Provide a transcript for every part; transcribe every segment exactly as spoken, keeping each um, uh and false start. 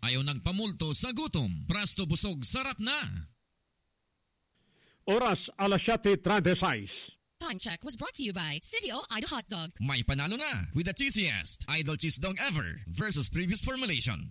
Ayaw nagpamulto sa gutom. Prasto busog sarat na. Oras alas siyete treinta-seis. Time check was brought to you by City O Idol Hot Dog. May panalo na with the cheesiest Idol Cheese Dog ever versus previous formulation.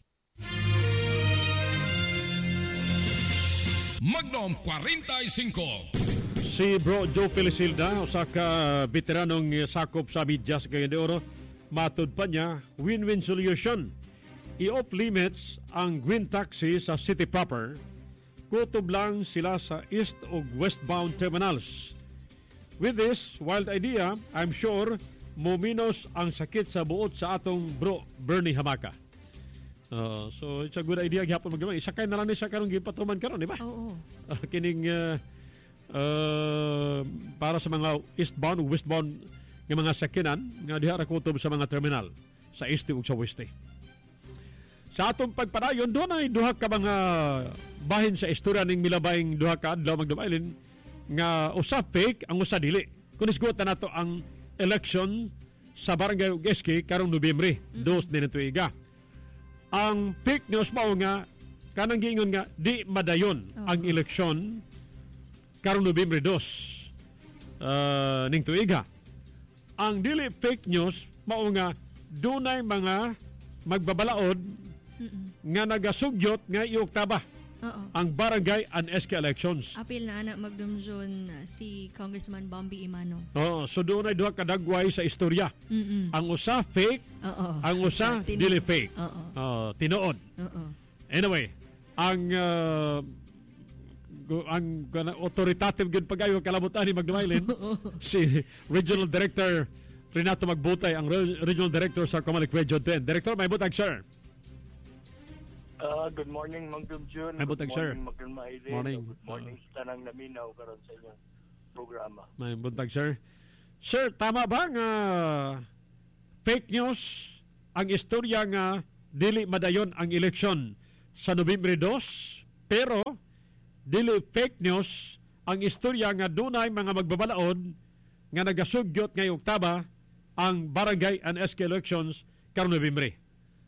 Magnum forty-five. Si Bro Joe Felicilda, usa ka veteranong sakop sa medyas kay de Oro, matud pa niya win-win solution. I-off limits ang green taxi sa city proper. Kutob lang sila sa east o westbound terminals. With this wild idea, I'm sure muminos ang sakit sa buot sa atong bro Bernie Hamaka. Uh, so it's a good idea gyapon magdamay. Isakay na lang ni sa karong gipatuman karon, di ba? Oo. Uh, kining uh, uh, para sa mga eastbound o westbound nga mga sakinan nga diha ra kutob sa mga terminal sa east ug sa west. Sa atong pagpadayon doon ay duha ka mga bahin sa istorya ning milabayng duha ka adlaw magdamaylin nga usa fake ang usa dili. Kung isgot na nato ang election sa barangay ug S K karong Nobyembre dos din tuiga. Ang fake news mao nga kanang giingon nga di madayon oh. ang eleksyon karong Nobyembre dos uh, ning tuiga. Ang dili fake news mao nga dunay mga magbabalaod Mm-mm. nga nagasugyot nga i-oktaba Uh-oh. ang barangay and S K elections. Apil na anak magdumjon uh, si Congressman Bombi Imano. Oo, so doon ay duha kadagway sa istorya. Mm-mm. Ang usa fake, Uh-oh. ang usa tin- dili fake. Oo. Uh, tinuod. Oo. Anyway, ang uh, ang authoritative gud pagayo kalabutan ni Magdumaylin si Regional Director Renato Magbutay, ang Regional Director sa Comelec Region ten. Director, may butag sir. Uh, good morning, Mangdum June. Good morning, sir. Good morning. Good morning sa tanang naminaw karon sa inyong programa. May buntag, sir. Sir, tama ba nga fake news ang istorya nga dili madayon ang eleksyon sa Nobyembre dos, pero dili fake news ang istorya nga dunay mga magbabalaod nga nagasugyot ngay oktaba ang barangay and S K elections karong Nobyembre?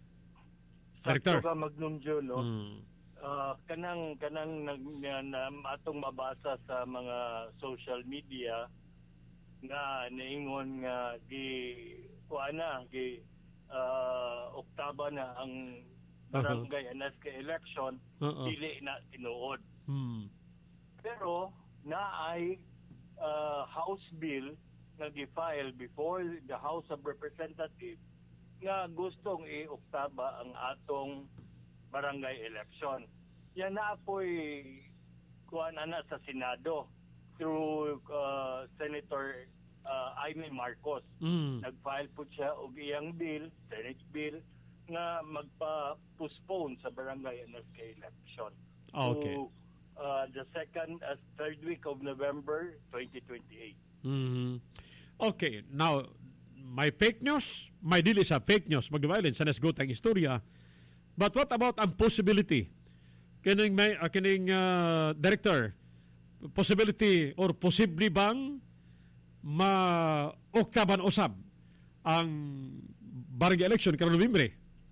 Sakto ka Magnum June, no? Hmm. Uh, kanang kanang nag na, atong mabasa sa mga social media nga naingon nga gi kuana gi uh, oktaba na ang barangay uh-huh. and S K election uh-huh. dili na tinuod. Hmm. Pero naay uh, House bill nga gi-file before the House of Representatives nga gustong i-oktaba ang atong barangay election. Yan na po'y kuan ana sa Senado through uh, Senator uh, Amy Marcos. Mm. Nag-file po siya og iyang bill, Senate bill, nga magpa-postpone sa barangay and S K election. Okay. To uh, the second, uh, third week of November twenty twenty-eight. Mm-hmm. Okay, now, may fake news, may dili sa fake news, magdawalin sa nasgot ang istorya. But what about ang possibility? Kining, may, uh, kining uh, director, possibility or possibly bang ma-oktaban usab ang barangay election karong Nobyembre?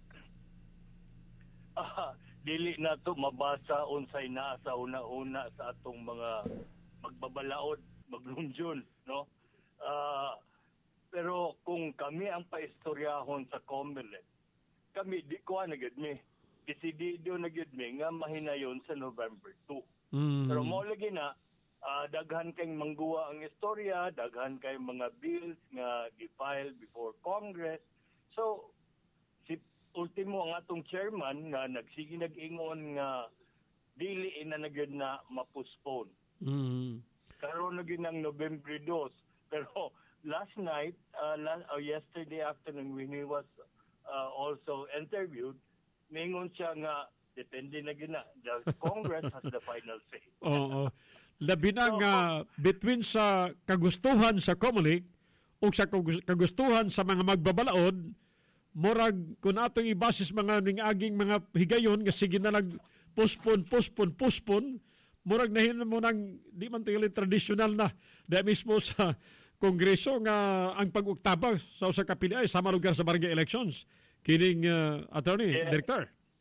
Ah, dili na to mabasa unsay na sa una-una sa atong mga magbabalaod, maglunjon, no? Ah, uh, pero kung kami ang paistoryahon sa Comelec, kami di ko na gid mi. Desidido na gid mi nga mahinayon sa November two. Mm. Pero mo lagi na uh, daghan kay mangguwa ang istorya, daghan kay mga bills nga gi-file before Congress. So si ultimo ang atong chairman nga nagsige nag-ingon nga dili ina na gid na ma-postpone. Mm. Karon na gid ng November two. Pero last night, uh, last, uh, yesterday afternoon, when he was uh, also interviewed, ningon siya nga, depende na gina. The Congress has the final say. Oo. Labi na nga, between sa kagustuhan sa Comelec o sa kagustuhan sa mga magbabalaod, murag, kung atong ibasis mga ning-aging mga higayon, nga sige na nag postpone, postpone, postpone, murag nahin mo nang, di man tinggalin tradisyonal na, dahil mismo sa Kongreso nga ang pag-uktaba sa usa ka P D I sa mga lugar sa barangay elections. Kining uh, attorney, yes. director.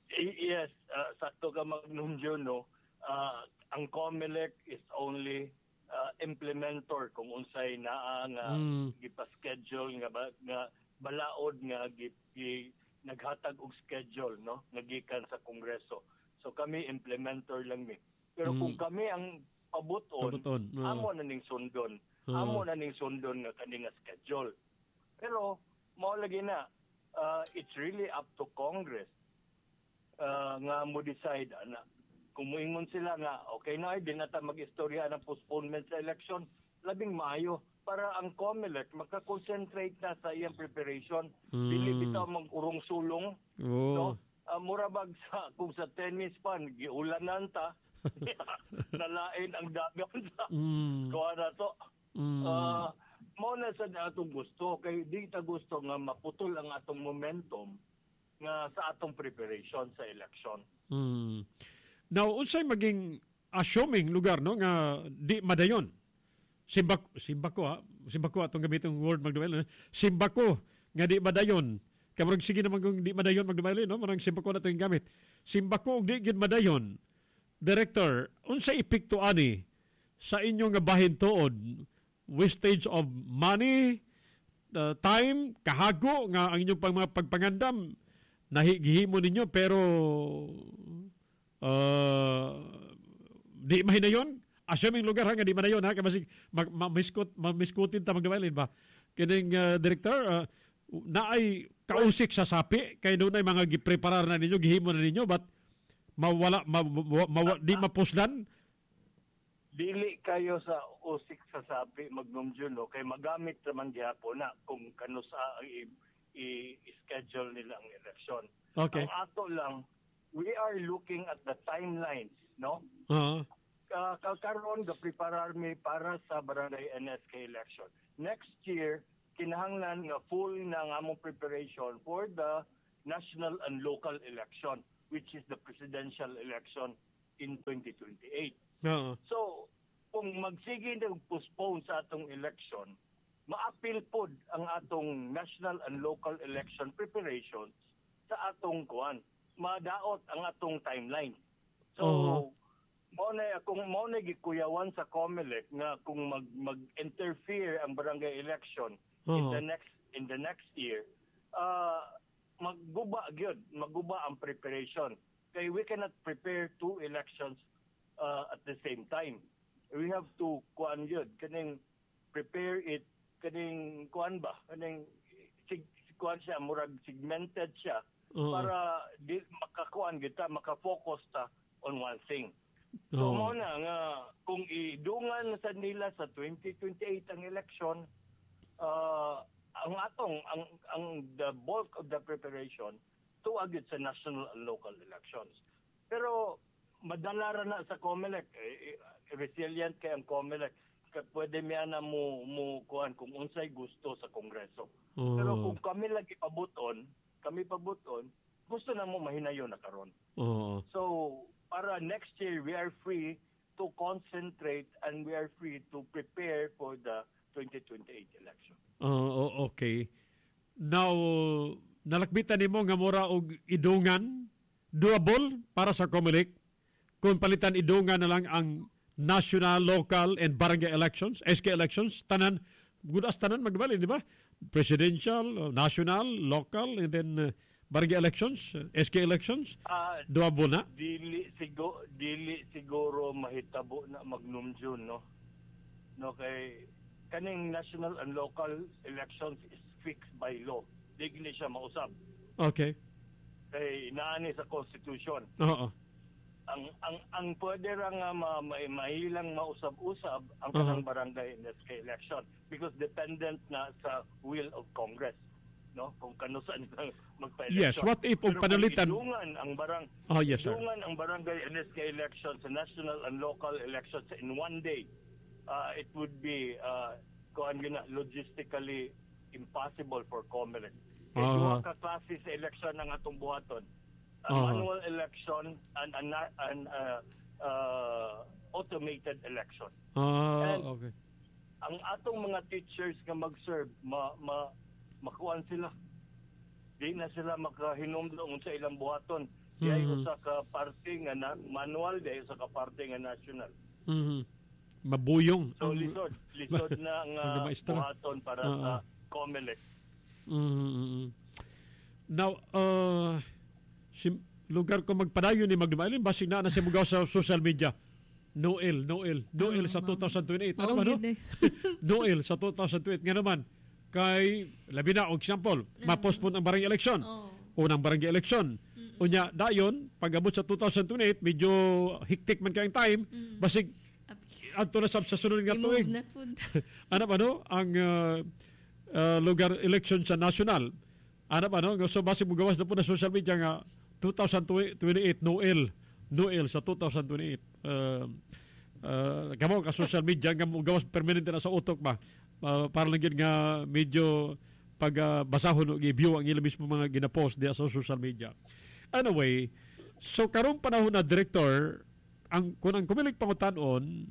Y- yes, uh, sakto ka Magnum June, no. Uh, ang COMELEC is only uh, implementor kung unsay naa nga Mm. gipa-schedule nga ba, nga balaod nga gi, gi, naghatag og schedule, no, nagikan sa Kongreso. So kami implementor lang mi. Pero Mm. kung kami ang pabuton, Pabuton, oo. amo na ning sundon. Oo. Amo na ning sundon nga kani nga schedule. Pero mao lagi na, uh, it's really up to Congress uh, nga mo decide ana. Kung moingon sila nga okay na ay di na ta mag-istorya ng postponement sa election, labing maayo para ang COMELEC maka-concentrate na sa iyang preparation. Mm. Dili bitaw mag-urong sulong, Oo. no? Uh, murabag sa kung sa tennis pan giulanan ta nalain ang dagan sa Mm. kuha na to. Mm. Uh, mo na sa atong gusto kay di ta gusto nga maputol ang atong momentum nga sa atong preparation sa election. Mm. Now, unsay maging assuming lugar no nga di madayon. Simbak simbako ha. Simbako atong gamitong word magduel. Simbako nga di madayon. Kamurag sige naman kung di madayon magduel no, marang simbako na to yung gamit. Simbako og di gid madayon. Director, unsay epekto ani sa inyong nga bahin tuod? Wastage of money, uh, time, kahago nga ang inyong pang mga pagpangandam nahigihimo ninyo pero uh, di mahinayon. Assuming lugar ha nga di mahinayon ha kasi mamiskot mamiskutin ta magdawalin ba. Kining uh, director uh, naay kausik sa sapi kay doon ay mga gipreparar na ninyo gihimo na ninyo but mawala ma, ma, ma, di mapusdan. Dili kayo sa usik sa sapi Magnum Juno kay magamit naman gihapon na kung kano sa i- i- i-schedule nila ang election. Okay. Ang ato lang, we are looking at the timelines, no? Uh-huh. Uh, karon ga preparar mi para sa barangay N S K election. Next year, kinahanglan nga full na ang among preparation for the national and local election, which is the presidential election in twenty twenty-eight. Uh-huh. So, kung magsige na postpone sa atong election, ma-appeal pod ang atong national and local election preparations sa atong kuan. Madaot ang atong timeline. So, Uh-huh. mo na kung mo na gikuyawan sa COMELEC nga kung mag mag-interfere ang barangay election in Uh-huh. the next in the next year, uh, magguba gyud, magguba ang preparation. Kay we cannot prepare two elections uh, at the same time. We have to kuan gyud kaning prepare it kaning kuan ba kaning sig kuan siya murag segmented siya Oo. para di makakuan kita makafocus ta on one thing. So Oo. mo na nga kung idungan sa nila sa twenty twenty-eight ang election, uh, ang atong ang ang the bulk of the preparation to agad sa national and local elections. Pero madala ra na sa COMELEC, eh, resilient kay ang COMELEC, pwede miya na mo mo kuan kung unsay gusto sa Kongreso. Oo. Pero kung kami lagi pabuton, kami pabuton, gusto na mo mahinayon na karon. Oo. So, para next year, we are free to concentrate and we are free to prepare for the twenty twenty-eight election. Oo, okay. Now, nalakbitan nimo nga mura og idungan doable para sa COMELEC kung palitan idungan na lang ang national, local, and barangay elections, S K elections, tanan, gudas tanan magbali, di ba? Presidential, uh, national, local, and then uh, barangay elections, uh, S K elections, Ah, doable na? dili siguro dili siguro mahitabo na Magnum June, no. No kay kaning national and local elections is fixed by law. Di gini siya mausab. Okay. Kay naani sa constitution. Oo. Ang ang ang pwede ra nga ma, ma, mahilang mausab-usab ang Uh-huh. kanang barangay in S K election because dependent na sa will of Congress, no, kung kano saan nilang magpa-election. Yes, what if Pero kung panalitan? kung idungan ang barang Oh, yes, sir. idungan ang barangay N S K elections sa national and local elections in one day, uh, it would be uh, kuan gina logistically impossible for COMELEC. Kaya Uh-huh. duha ka klase sa election ang atong buhaton. A Uh-huh. manual election and an, an uh, uh, automated election. Ah, And- okay. Ang atong mga teachers nga mag-serve, ma, ma, makuan sila. di na sila makahinumdong sa ilang buhaton. Di ay Mhm. usa ka parte nga na, manual, di ay usa ka parte nga national. Mhm. Mabuyong. So ang- lisod, lisod na nga Mga maestra. buhaton para Oo. sa COMELEC. Mhm. Now, uh, si lugar ko magpadayon ni Magdumailin, basig na na siya mugaw sa social media. Noel, Noel, Noel Oo, sa ma'am. twenty twenty-eight. Ano Oo, ba, no? gid eh. Noel sa twenty twenty-eight. Nga naman, kay, labi na, og example, ma-postpone ang barangay election. Oh. Unang barangay election. Unya, dayon, pag-abot sa twenty twenty-eight, medyo hiktik man kayong time, basig, ato na sa sa sunod nga tuig. I-move na food. Ano ba no? Ang uh, uh, lugar election sa national. Ano ba no? So basig mugawas na po na social media nga twenty twenty-eight Noel. Noel sa twenty twenty-eight. Uh, uh, gamo ka social media nga mugawas permanente na sa utok ba. Uh, para lang yun nga medyo pag uh, basahon o i-view ang ilang mismo mga ginapost diya sa social media. Anyway, so karong panahon na director, ang kung ang kumilig pangutanon,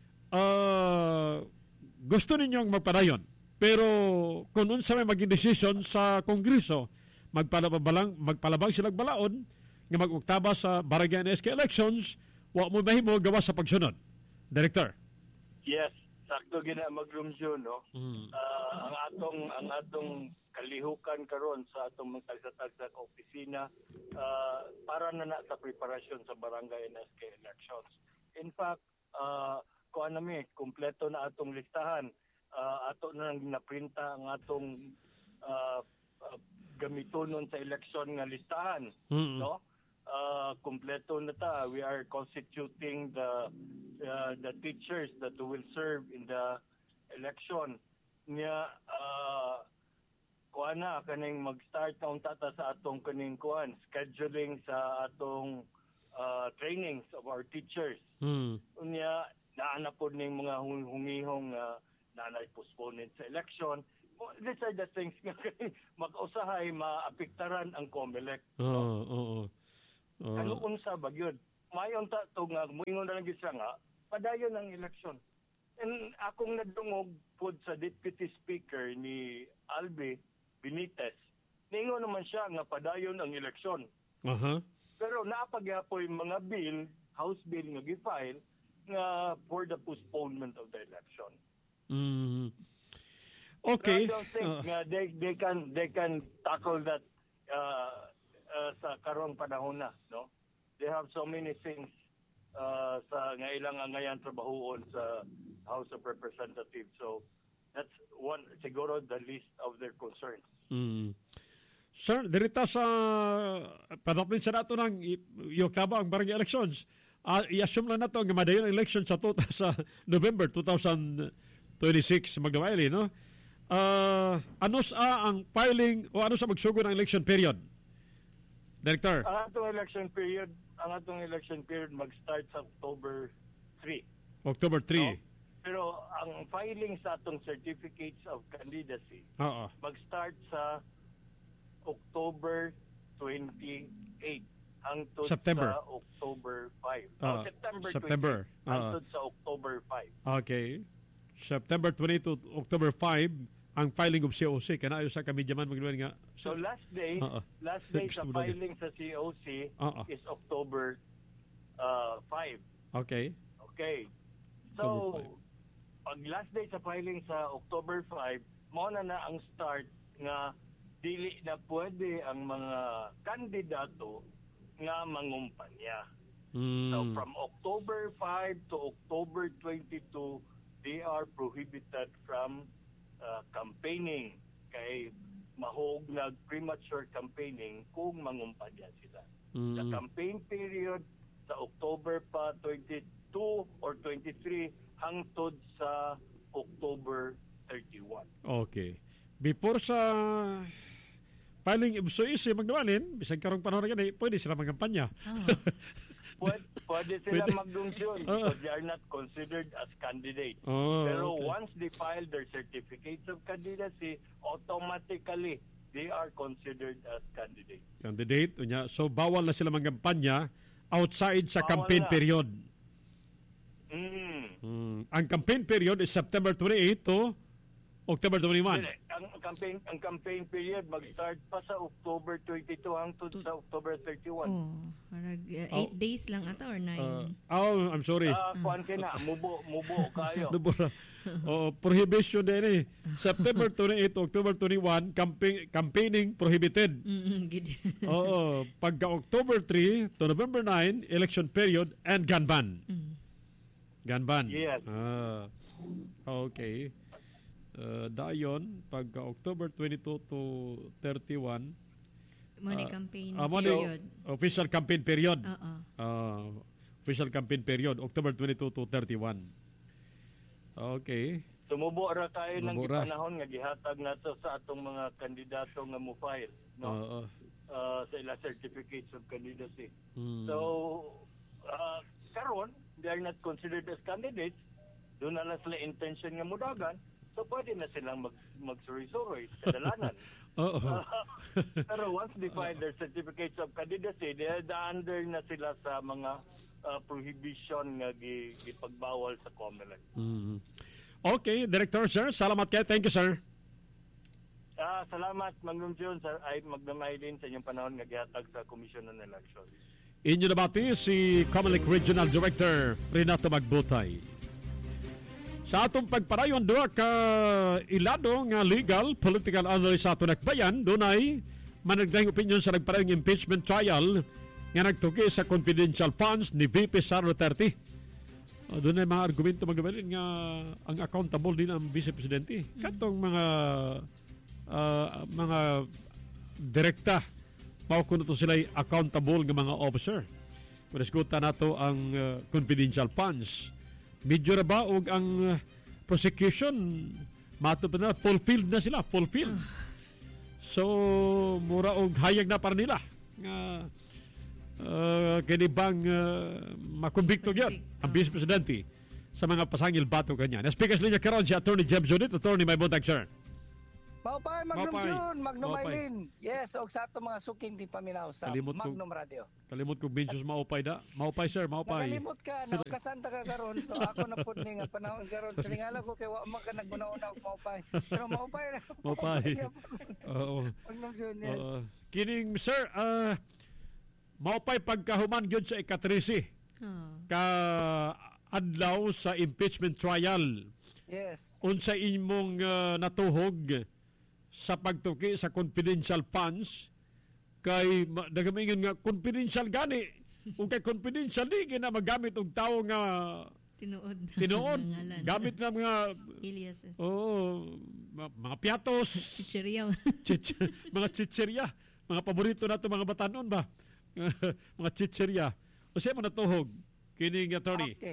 uh, gusto ninyong magpadayon. Pero kung unsa may maging decision sa Kongreso, magpalabalang magpalabang silang balaod nga mag-uktaba sa barangay N S K elections, wa mo mahimo gawas sa pagsunod. Director. Yes, sakto gina maglumsyon, no? Mm. Ah, ang atong ang atong kalihukan karon sa atong mga tagsa-tagsa ka opisina ah, para na na sa preparasyon sa barangay N S K elections. In fact, uh, kuan nami kompleto na atong listahan. Uh, ato na nang naprinta ang atong uh, uh, gamitonon sa election nga listahan, Mm-mm. no? Uh, kompleto na ta. We are constituting the uh, the teachers that will serve in the election. Nya uh, kuan na kaning mag-start na untata sa atong kaning kuan scheduling sa atong uh, trainings of our teachers. Mm. Unya naana po ning mga hung- humihong uh, nanay postponement sa election. Well, these are the things nga mag-usahay maapektaran ang COMELEC. Oo, oo. Ano unsa ba yun? Mayon ta to nga moingon na lang gid siya nga padayon ang election. And akong nadungog pod sa Deputy Speaker ni Albi Benitez. Ningon naman siya nga padayon ang eleksyon. Aha. Pero naapagyapoy mga bill, House bill nga gi-file nga for the postponement of the election. Mm. Okay. So I don't think Uh, nga they they can they can tackle that uh, uh, sa karong panahon na, no? They have so many things uh, sa nga ilang ngayon trabahoon sa House of Representatives. So that's one siguro the list of their concerns. mm. Sir, dirita sa padaplin sa nato ng Yoktaba ang barangay elections. Uh, i-assume lang nato nga madayon ang election sa to sa November twenty twenty-six magdawali, no? Uh, ano sa ang filing o ano sa magsugod ng election period? Director. Ang atong election period, ang atong election period mag-start sa October third. October third. No? Pero ang filing sa atong certificates of candidacy Oo. mag-start sa October twenty-eighth hangtod September. sa October fifth. Ah, oh, September September. twenty-eighth Ah. hangtod sa October fifth. Okay. September twenty to October five ang filing of C O C kana ayo sa kamidyaman magluwan nga. So last day, Oo. last day sa Gusto mo na filing sa C O C Oo. is October uh, fifth. Okay. Okay. October So, five. pag last day sa filing sa October fifth, mao na na ang start nga dili na pwede ang mga kandidato nga mangumpanya. Mm. So from October fifth to October twenty-two, they are prohibited from uh, campaigning kay mahog nag premature campaigning kung mangumpanya sila. Mm. The campaign period sa October pa twenty-two or twenty-three hangtod sa October thirty-one. Okay. Before sa filing of C O C magdawalin, bisag karong panahon na gani, pwede sila magampanya. Oh. Pwede, pwede sila Pwede. magdungsyon Oo. because they are not considered as candidates. Oh, Pero okay. once they file their certificates of candidacy, automatically they are considered as candidates. Candidate unya, so bawal na sila magampanya outside sa Bawal campaign na. period. Mm. Mm. Ang campaign period is September twenty-eighth to October twenty-one. Dili. ang campaign ang campaign period mag-start pa sa October twenty-two hangtod sa October thirty-one. Oh, marag uh, eight Oh. days lang ata or nine. Uh, oh, I'm sorry. Ah, kuan kina, mubo mubo kayo. Nabura. Oh, prohibition din eh. September twenty-eight, October twenty-one, campaign, campaigning prohibited. Mm, gid. Oo. Pagka October three to November nine, election period and gun ban. Mm. Gun ban. Yes. Ah, okay. Uh, dayon, pagka October twenty-two to thirty-one, Mo ni Ah, campaign ah, mo ni period. official campaign period. Oo. Ah, official campaign period, October twenty-two to thirty-one. Okay. Sumubo ra kayo ng Sumubo ra. panahon nga gihatag nato sa atong mga kandidato nga mo file, no? Oo. Ah, sa ila certificates of candidacy. Hmm. So, uh, karon, they are not considered as candidates. Doon na lang sila intention nga mudagan. So, pwede na silang mag, magsuri-suri sa dalanan. Oo. Uh, pero once they file their certificates of candidacy, they are under na sila sa mga uh, prohibition nga gi- gipagbawal sa COMELEC. Mm. Okay, Director Sir, salamat kayo. Thank you, sir. Ah, salamat, Magnum John, sa ay magdamay din sa inyong panahon nga gihatag sa Commission on Elections. Inyo nabati si COMELEC Regional Director Renato Magbutay. Sa atong pagparayon doon ka ilado nga legal political analyst sa ato nakbayan, doon ay managdayang opinion sa nagparayong impeachment trial nga nagtuki sa confidential funds ni V P Sara Duterte. Uh, doon ay mga argumento magdabalin nga ang accountable din ang Vice Presidente. Katong mga uh, mga direkta mao kuno to sila accountable nga mga officer. Pagdiskutan nato ang uh, confidential funds. Medyo na ba og ang uh, prosecution mato pa na fulfilled na sila, fulfilled. So mura og hayag na para nila nga uh, kini bang uh, makumbikto gyud ang Vice Presidente sa mga pasangil bato kanya. Na speakers linya karon si Attorney James Judith, Attorney May Buntag, sir. Maupay, Magnum Maupay. June, Magnum Maupay. Aylin. Yes, og sa ato mga suking di paminaw sa Kalimot ko- Magnum Radio. Kalimot ko Benjus maupay da. Maupay, sir, maupay. Nakalimot ka, nakasanta ka karon, so ako na pud ni nga panahon karon. Tiningala ko kay wa man ka naguna-una og maupay. Pero maupay na. Maupay. Oo. Magnum June, yes. Oo. Kining sir, uh, maupay pagkahuman gyud sa ikatrisi Oh. ka adlaw sa impeachment trial. Yes. Unsa imong uh, natuhog sa pagtuki sa confidential funds kay ma- nagamingon nga confidential gani o kay confidential di na magamit og tawo nga Tinuod. tinuod Ngalan. gamit na mga Aliases. oh ma- mga piatos Chichiryaw. chich, mga chichirya mga paborito nato mga batanon ba mga chichirya o siya mo natuhog kining attorney. Okay.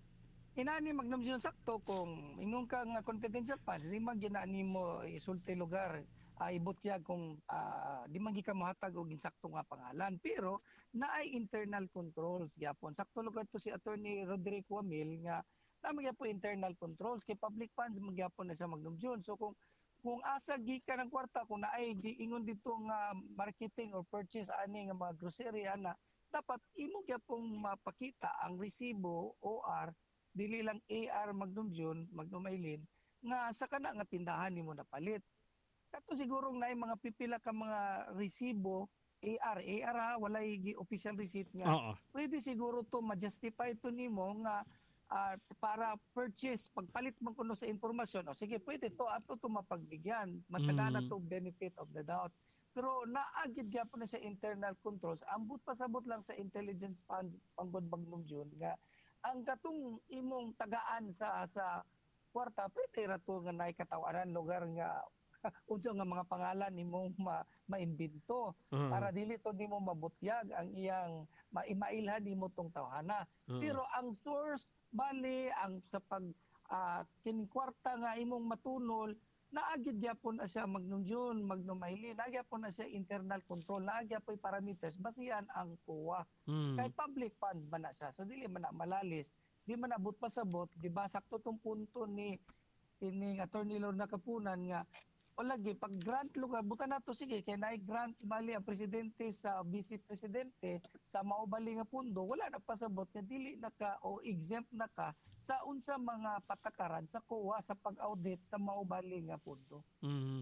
Inani Magnum June sakto kung ingon ka nga confidential funds, di man ginani mo isulti lugar, uh, ibutyag kung uh, di man gika mohatag og insakto nga pangalan, pero naay internal controls gyapon. Sakto lugar to si Attorney Roderick Wamil nga naman gyapon internal controls kay public funds magyapon na sa Magnum June. So kung kung asa gika ng kwarta, kung naay giingon dito nga marketing or purchase ani nga mga grocery ana, dapat imo gyapong mapakita ang resibo O R dili lang A R Magnum June, Magnum Aylin, nga sa kana nga tindahan nimo napalit. Kato sigurong naay mga pipila ka mga resibo A R, A R ha, walay gi official receipt nga. Oo. Pwede siguro to ma-justify to nimo nga ah, para purchase pagpalit man kuno sa impormasyon. O sige, pwede to ato to mapagbigyan. Mataga na Mm. to benefit of the doubt. Pero naagid gyapon na sa internal controls, ambot pasabot lang sa intelligence fund panggod Magnum June nga ang katong imong tagaan sa sa kwarta pwede ra to nga naay katawanan lugar nga unsa nga mga pangalan nimo ma, maimbento Uh-huh. para dili to nimo mabutyag ang iyang maimailhan nimo tong tawhana. Uh-huh. Pero ang source bali ang sa pag uh, kining kwarta nga imong matunol naagid gyapon na siya Magnum June, Magnum Aylin, nagyapon na siya internal control, nagyapon parameters basihan ang C O A. Mm. Kay public fund man na siya. So dili man na malalis, di man abot pasabot, di ba sakto tong punto ni ining Attorney Lorna Kapunan nga o lagi pag grant lugar buta nato sige kay naay grant bali ang presidente sa vice presidente sa maubali nga pundo wala na pasabot nga dili na ka o exempt na ka sa unsa mga patakaran sa C O A sa pag-audit sa maubali nga pundo. Mm.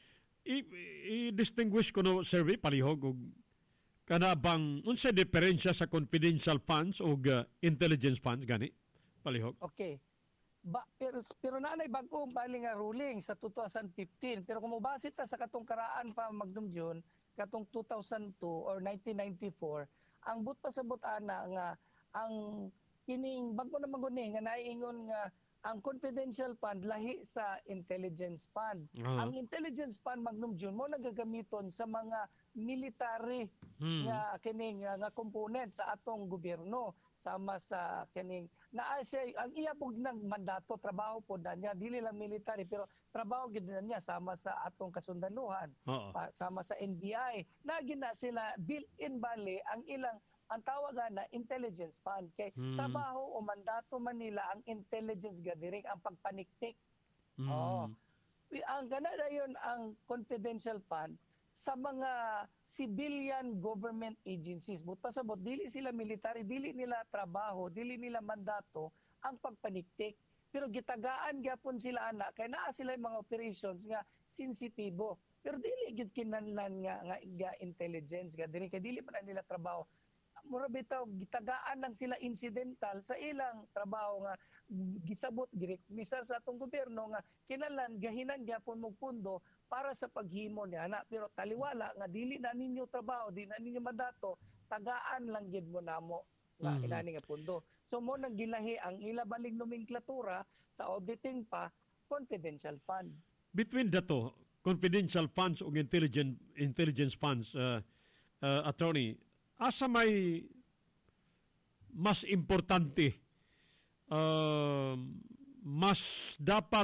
I- I-distinguish ko no survey palihog og kana bang unsa diferensya sa confidential funds o uh, intelligence funds gani palihog. Okay. Ba, pero pero naanay bag-o bali nga ruling sa two thousand fifteen pero kung mobase ta sa katong karaan pa Magdum June katong two thousand two or nineteen ninety-four ang but pasabot ana nga ang kining bag-o na maguni nga naiingon nga ang confidential fund lahi sa intelligence fund. Uh-huh. Ang intelligence fund Magnum June mo nagagamiton sa mga military hmm. nga kining nga, nga component sa atong gobyerno sama sa kining naa siya ang iyapog ng mandato trabaho po na niya dili lang military pero trabaho gid na niya sama sa atong kasundaluhan uh-huh. pa, sama sa N B I na gina sila built-in bali ang ilang ang tawagan na intelligence fund kay hmm. trabaho o mandato man nila ang intelligence gathering ang pagpaniktik. Hmm. Oh. Ang gana dayon ang confidential fund sa mga civilian government agencies. But pasabot dili sila military, dili nila trabaho, dili nila mandato ang pagpaniktik. Pero gitagaan gyapon sila ana kay naa sila mga operations nga sensitibo. Pero dili gid kinahanglan nga nga, nga intelligence gathering kay dili man nila trabaho. Mura bitaw gitagaan lang sila incidental sa ilang trabaho nga gisabot girekomisa sa atong gobyerno nga kinahanglan gahinan gyapon mo pundo para sa paghimo niya na pero taliwala nga dili na ninyo trabaho di na ninyo mandato tagaan lang gid mo namo nga mm-hmm. inani nga pundo so mo nang gilahi ang ila baling nomenklatura sa auditing pa confidential fund between dato confidential funds ug intelligence intelligence funds uh, uh, attorney asa may mas importante uh, mas dapat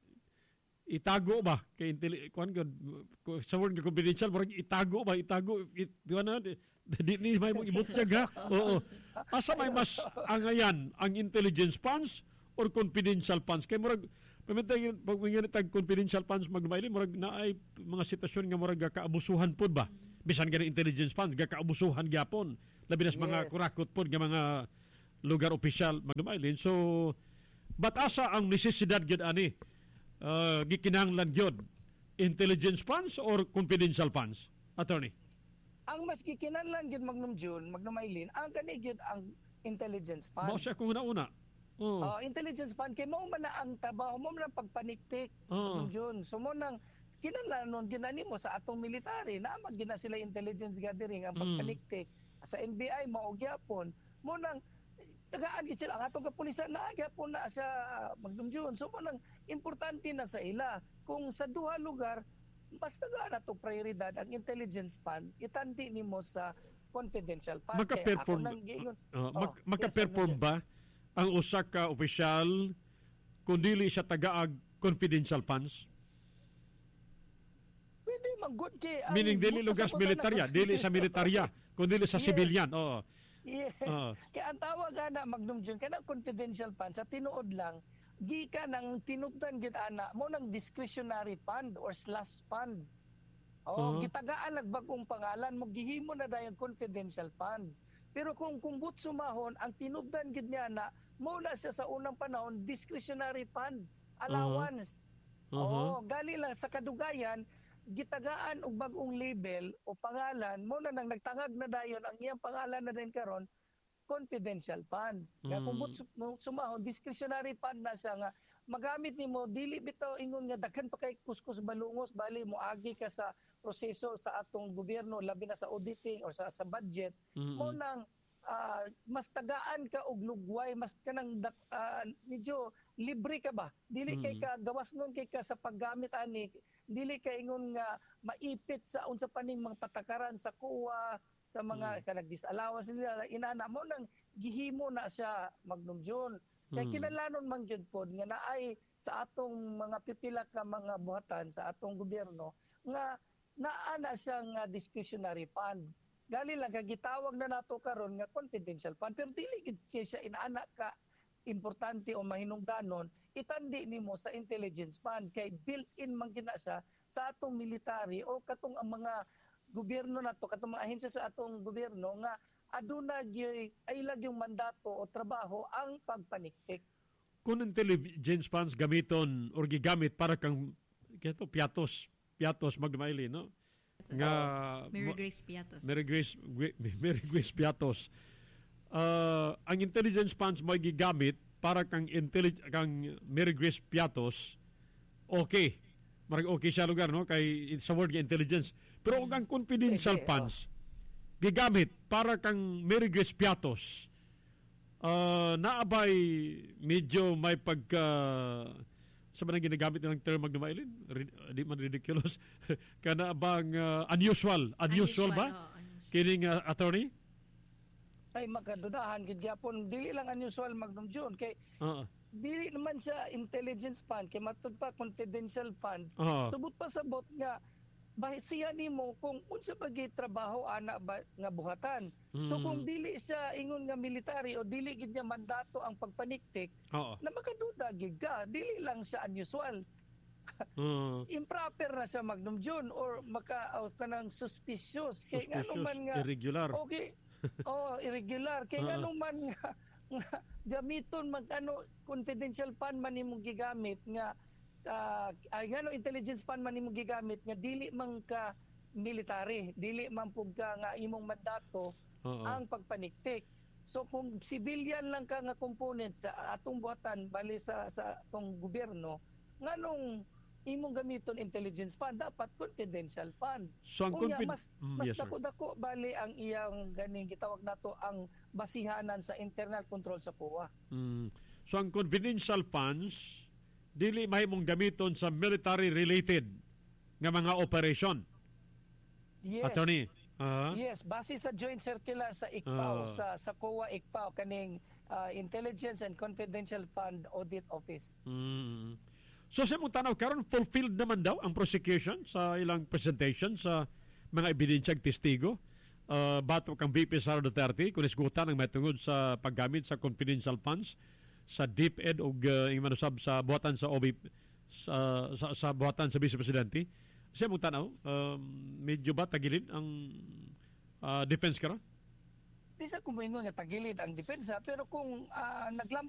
itago ba kay kuan gud sa word nga confidential murag itago ba itago it, na di ni may mo ibutyag ha oo asa may mas angayan ang intelligence funds or confidential funds kay murag pamitay pag mga tag confidential funds magmaili murag naay mga sitwasyon nga murag kaabusuhan pud ba bisan gani intelligence funds gakaabusuhan gyapon labi na sa mga yes. kurakot pod nga mga lugar opisyal magdumailin so but asa ang necesidad gyud ani uh, gikinahanglan gyud intelligence funds or confidential funds attorney ang mas gikinahanglan gyud Magnum June magdumailin ang kani gyud ang intelligence fund mo siya kung una-una oh. uh, intelligence fund kay mo man na ang trabaho mo man ang pagpaniktik oh. Magnum June so mo nang kinahanglan ginani mo sa atong military na magina sila intelligence gathering ang pagpaniktik mm. sa N B I mao gyapon mo nang tagaan gid sila ang atong kapulisan na gyapon na sa Magnum June so mo nang importante na sa ila kung sa duha lugar mas tagaan ato prioridad ang intelligence fund itanti nimo sa confidential fund magka-perform uh, uh, mag, oh, magka-perform yes, ba ang usa ka opisyal kung dili siya tagaag confidential funds good kay meaning dili lugar sa militarya dili sa militarya kundi sa yes. civilian oo yes uh. kaya ang tawag ana Magnum June kana confidential fund sa tinuod lang gikan nang tinubdan gid ana mo nang discretionary fund or slush fund oh uh-huh. gitagaan nagbag-ong pangalan mo gihimo na dayon confidential fund pero kung kung but sumahon ang tinubdan gid niya na mo na siya sa unang panahon discretionary fund allowance uh-huh. Uh-huh. oh gali lang sa kadugayan gitagaan og bag-ong label o pangalan mo na nang nagtangag na dayon ang iyang pangalan na din karon confidential fund kaya mm. kung sumahon discretionary fund na siya nga magamit nimo dili bitaw ingon nga daghan pa kay kuskus balungos bali mo agi ka sa proseso sa atong gobyerno labi na sa auditing or sa sa budget mm-hmm. mo nang uh, mas tagaan ka og lugway mas kanang uh, medyo libre ka ba dili mm-hmm. kay ka gawas nun kay ka sa paggamit ani dili kay ingon nga maipit sa unsa paning mga patakaran sa C O A sa mga mm. kanag disallowance nila inana mo nang gihimo na siya Magnum June kay mm. kinahanglan man gyud pod nga naay sa atong mga pipila ka mga buhatan sa atong gobyerno nga naa na siya nga discretionary fund gali lang kay gitawag na nato karon nga confidential fund pero dili gid kay siya inaana ka importante o mahinungdanon, itandi nimo sa intelligence fund kay built-in man gina siya sa atong military o katong ang mga gobyerno nato, katong mga ahensya sa atong gobyerno nga aduna gyud ay lag yung mandato o trabaho ang pagpaniktik. Kung intelligence funds gamiton or gigamit para kang kito piatos, piatos magdumaili, no? Nga Mary Grace Piatos. Mary Grace Mary Grace Piatos. Uh, ang intelligence funds mo gigamit para kang intellig kang Mary Grace Piatos, okay. Marag okay siya lugar, no? Kay sa word nga intelligence. Pero mm. ang confidential Pwede, funds gigamit para kang Mary Grace Piatos, uh, naabay medyo may pagka sa man ginagamit nilang term magdumailin, di man ridiculous. Kana bang uh, unusual, unusual, unusual ba? Oh, unusual. Kining uh, attorney? Ay makadudahan gid gyapon, dili lang unusual Magnum June kay uh-huh. dili naman siya intelligence fund kay matud pa confidential fund. Uh-huh. Tubot pa sa bot nga bahisiya nimo kung unsa ba gyud trabaho ana ba nga buhatan. Mm. So kung dili siya ingon nga military o dili gid niya mandato ang pagpaniktik, uh-huh. na makaduda gid ka, dili lang siya unusual. Uh, improper na siya Magnum June or maka uh, kanang suspicious kay ngano man nga irregular. Okay. Oh, irregular kay uh-huh. ngano man nga, nga gamiton mag ano confidential fund man imong gigamit nga uh, ay ngano intelligence fund man imong gigamit nga dili man ka military, dili man pug ka nga imong mandato uh-huh. ang pagpaniktik. So kung civilian lang ka nga component sa atong buhatan bali sa sa atong gobyerno, nganong imong gamiton intelligence fund dapat confidential fund. So ang Kunya, confid- mas mm, mas yes, dako-dako bali ang iyang ganing gitawag nato ang basihanan sa internal control sa P O A. Mm. So ang confidential funds dili mahimong gamiton sa military related nga mga operation. Yes. Attorney. Uh-huh. Yes, base sa joint circular sa I C P A O, uh, sa sa C O A I C P A O kaning uh, Intelligence and Confidential Fund Audit Office. Mm. So sa mong tanaw karon fulfilled naman daw ang prosecution sa ilang presentation sa mga ebidensyang testigo. Uh, bato kang V P Sara Duterte kung isgutan ang matungod sa paggamit sa confidential funds sa DepEd o uh, yung manusab sa buhatan sa O B sa, sa, sa buhatan sa Vice Presidente. Sa mong tanaw, um, medyo ba tagilid ang uh, defense karon? Di sa kumingon nga tagilid ang depensa pero kung uh, naglam